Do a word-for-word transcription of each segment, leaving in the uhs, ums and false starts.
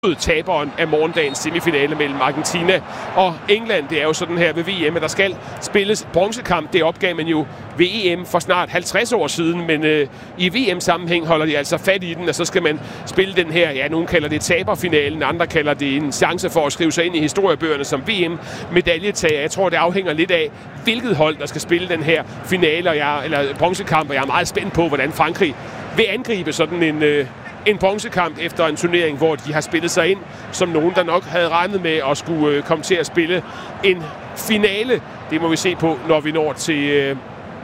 taberen af morgendagens semifinale mellem Argentina og England. Det er jo sådan her ved V M, at der skal spilles bronzekamp. Det opgav man jo ved E M for snart halvtreds år siden, men øh, i V M-sammenhæng holder de altså fat i den, og så skal man spille den her, ja, nogen kalder det taberfinalen, andre kalder det en chance for at skrive sig ind i historiebøgerne som V M-medaljetager. Jeg tror, det afhænger lidt af, hvilket hold, der skal spille den her finale, og jeg, eller bronzekamp, og jeg er meget spændt på, hvordan Frankrig vil angribe sådan en... Øh, En bronzekamp efter en turnering, hvor de har spillet sig ind som nogen, der nok havde regnet med at skulle øh, komme til at spille en finale. Det må vi se på, når vi når til øh,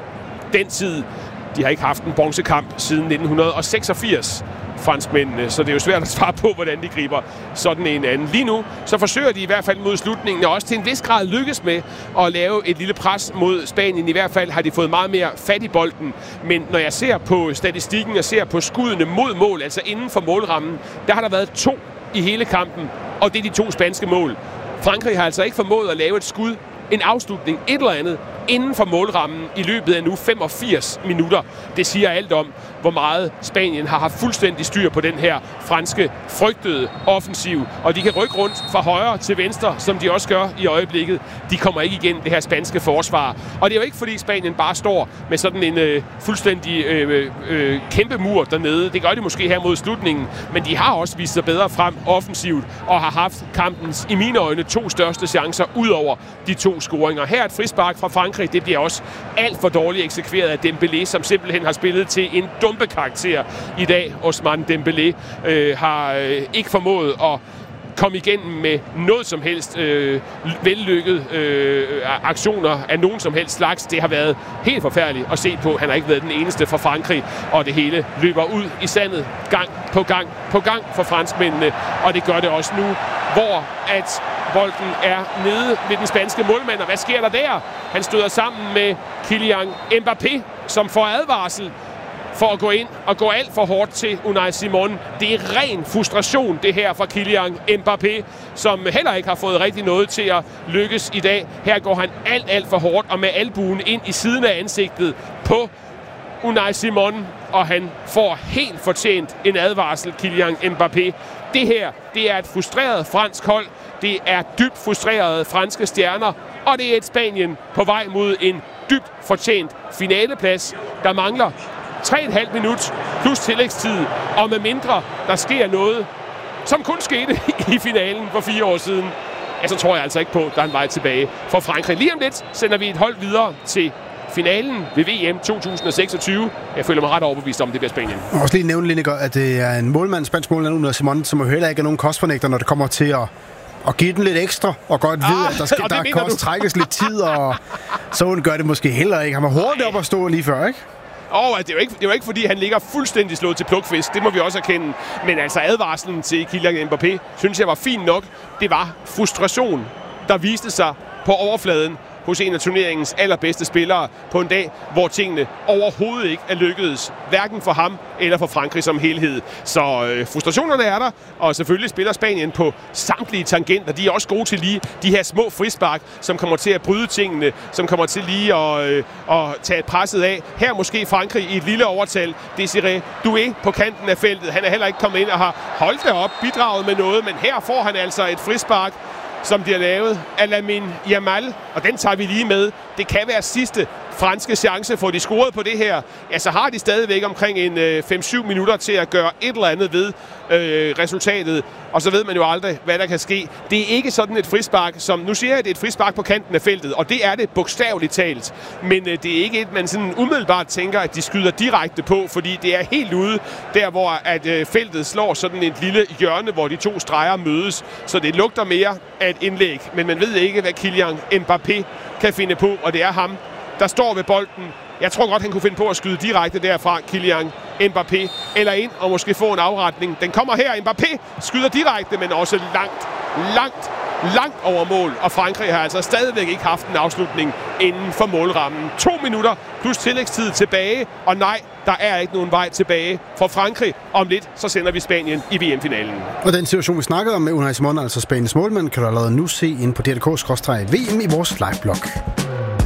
den tid. De har ikke haft en bronzekamp siden nitten seksogfirs, franskmændene, så det er jo svært at svare på, hvordan de griber sådan en anden. Lige nu, så forsøger de i hvert fald mod slutningen, og også til en vis grad lykkes med at lave et lille pres mod Spanien. I hvert fald har de fået meget mere fat i bolden, men når jeg ser på statistikken og ser på skuddene mod mål, altså inden for målrammen, der har der været to i hele kampen, og det er de to spanske mål. Frankrig har altså ikke formået at lave et skud, en afslutning, et eller andet, inden for målrammen i løbet af nu femogfirs minutter. Det siger alt om, hvor meget Spanien har haft fuldstændig styr på den her franske frygtede offensiv. Og de kan rykke rundt fra højre til venstre, som de også gør i øjeblikket. De kommer ikke igennem det her spanske forsvar. Og det er jo ikke, fordi Spanien bare står med sådan en øh, fuldstændig øh, øh, kæmpe mur dernede. Det gør de måske her mod slutningen. Men de har også vist sig bedre frem offensivt og har haft kampens, i mine øjne, to største chancer ud over de to scoringer. Her et frispark fra Frankrig. Det bliver også alt for dårligt eksekveret af Dembélé, som simpelthen har spillet til en dumpe karakter i dag. Ousmane Dembélé øh, har øh, ikke formået at komme igennem med noget som helst øh, vellykket øh, aktioner af nogen som helst slags. Det har været helt forfærdeligt at se på. Han har ikke været den eneste for Frankrig, og det hele løber ud i sandet gang på gang på gang for franskmændene, og det gør det også nu, hvor at bolden er nede ved den spanske målmand, og hvad sker der der? Han støder sammen med Kylian Mbappé, som får advarsel for at gå ind og gå alt for hårdt til Unai Simon. Det er ren frustration, det her fra Kylian Mbappé, som heller ikke har fået rigtig noget til at lykkes i dag. Her går han alt, alt for hårdt og med albuen ind i siden af ansigtet på Unai Simon, og han får helt fortjent en advarsel, Kylian Mbappé. Det her, det er et frustreret fransk hold. Det er dybt frustrerede franske stjerner, og det er et Spanien på vej mod en dybt fortjent finaleplads. Der mangler tre komma fem minut plus tillægstid, og med mindre der sker noget, som kun skete i finalen for fire år siden, ja, så tror jeg altså ikke på, at der er en vej tilbage for Frankrig. Lige om lidt sender vi et hold videre til finalen ved V M to tusind seksogtyve. Jeg føler mig ret overbevist om, det bliver Spanien. Jeg vil også lige nævne, Lineker, at det er en målmand, spansk målmand, Unai Simon, som jo heller ikke er nogen kostfornægter, når det kommer til at og give den lidt ekstra, og godt vide, ah, at der, skal, der kan også trækkes lidt tid, og så gør det måske heller ikke. Han var hurtigt op at stå lige før, ikke? Åh, oh, det er jo ikke, det er jo ikke, fordi han ligger fuldstændig slået til plukfisk. Det må vi også erkende. Men altså advarslen til Kylian Mbappé, synes jeg var fint nok. Det var frustration, der viste sig på overfladen hos en af turneringens allerbedste spillere på en dag, hvor tingene overhovedet ikke er lykkedes, hverken for ham eller for Frankrig som helhed. Så øh, frustrationerne er der, og selvfølgelig spiller Spanien på samtlige tangenter. De er også gode til lige de her små frispark, som kommer til at bryde tingene, som kommer til lige at, øh, at tage presset af. Her måske Frankrig i et lille overtal. Désiré Doué på kanten af feltet. Han er heller ikke kommet ind og har holdt det op, bidraget med noget, men her får han altså et frispark, som de har lavet af Lamine Yamal, og den tager vi lige med. Det kan være sidste franske chance, får de scoret på det her. Ja, så har de stadigvæk omkring en øh, fem syv minutter til at gøre et eller andet ved øh, resultatet, og så ved man jo aldrig, hvad der kan ske. Det er ikke sådan et frispark, som, nu siger jeg, det er et frispark på kanten af feltet, og det er det bogstaveligt talt, men øh, det er ikke et, man sådan umiddelbart tænker, at de skyder direkte på, fordi det er helt ude, der hvor at, øh, feltet slår sådan et lille hjørne, hvor de to streger mødes, så det lugter mere af et indlæg, men man ved ikke, hvad Kylian Mbappé kan finde på, og det er ham, der står ved bolden. Jeg tror godt, han kunne finde på at skyde direkte derfra, Kylian Mbappé, eller ind og måske få en afretning. Den kommer her, Mbappé skyder direkte, men også langt, langt, langt over mål. Og Frankrig har altså stadigvæk ikke haft en afslutning inden for målrammen. To minutter plus tillægstid tilbage, og nej, der er ikke nogen vej tilbage for Frankrig. Om lidt, så sender vi Spanien i V M-finalen. Og den situation, vi snakkede om med Unai Simon, altså Spaniens målmand, kan du allerede nu se inde på D R K skråstreg V M i vores liveblog.